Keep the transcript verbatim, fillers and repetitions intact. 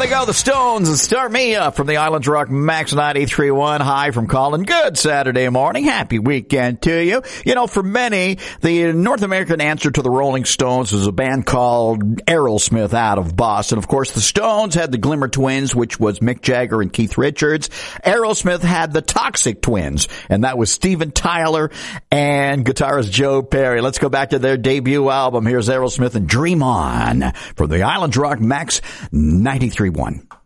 they go, the Stones, and Start Me Up from the Island Rock Max ninety-three point one. Hi from Colin. Good Saturday morning. Happy weekend to you. You know, for many, the North American answer to the Rolling Stones was a band called Aerosmith out of Boston. Of course, the Stones had the Glimmer Twins, which was Mick Jagger and Keith Richards. Aerosmith had the Toxic Twins, and that was Steven Tyler and guitarist Joe Perry. Let's go back to their debut album. Here's Aerosmith and Dream On from the Island Rock Max ninety-three point one.